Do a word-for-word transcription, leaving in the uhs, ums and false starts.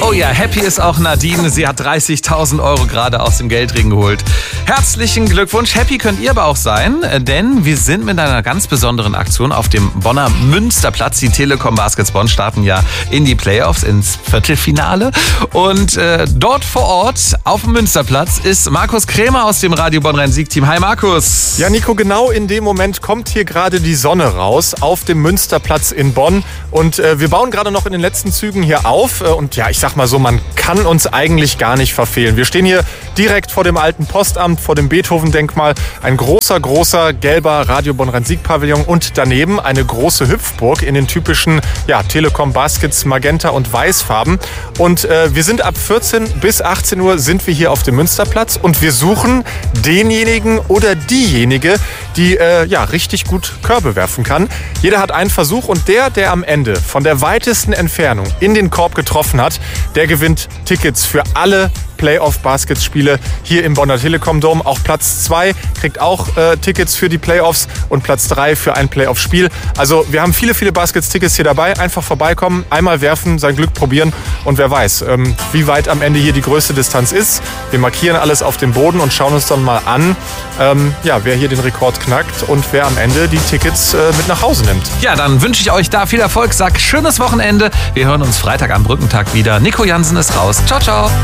Oh ja, happy ist auch Nadine. Sie hat dreißigtausend Euro gerade aus dem Geldring geholt. Herzlichen Glückwunsch. Happy könnt ihr aber auch sein, denn wir sind mit einer ganz besonderen Aktion auf dem Bonner Münsterplatz. Die Telekom Baskets Bonn starten ja in die Playoffs, ins Viertelfinale. Und äh, dort vor Ort auf dem Münsterplatz ist Markus Krämer aus dem Radio Bonn Rhein-Sieg-Team. Hi Markus. Ja Nico, genau in dem Moment kommt hier gerade die Sonne raus auf dem Münsterplatz in Bonn. Und äh, wir bauen gerade noch in den letzten Zügen hier auf. Und ja, ich sag mal so, man kann uns eigentlich gar nicht verfehlen. Wir stehen hier direkt vor dem alten Postamt, vor dem Beethoven-Denkmal. Ein großer, großer gelber Radio Bonn Rhein-Sieg-Pavillon und daneben eine große Hüpfburg in den typischen ja, Telekom Baskets Magenta und Weißfarben. Und äh, wir sind ab vierzehn bis achtzehn Uhr sind wir hier auf dem Münsterplatz und wir suchen denjenigen oder diejenige, die äh, ja, richtig gut Körbe werfen kann. Jeder hat einen Versuch und der, der am Ende von der weitesten Entfernung in den Korb getroffen hat, der gewinnt Tickets für alle Playoff-Baskets-Spiele hier im Bonner Telekom Dome. Auch Platz zwei kriegt auch äh, Tickets für die Playoffs und Platz drei für ein Playoff-Spiel. Also wir haben viele, viele Baskets-Tickets hier dabei. Einfach vorbeikommen, einmal werfen, sein Glück probieren und wer weiß, ähm, wie weit am Ende hier die größte Distanz ist. Wir markieren alles auf dem Boden und schauen uns dann mal an, ähm, ja, wer hier den Rekord knackt und wer am Ende die Tickets äh, mit nach Hause nimmt. Ja, dann wünsche ich euch da viel Erfolg. Sag schönes Wochenende. Wir hören uns Freitag am Brückentag wieder. Nico Jansen ist raus. Ciao, ciao.